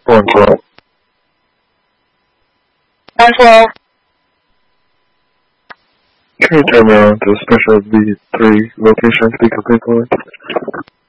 One twelve. Well, Can you turn me on to special B3 location speaker paperwork?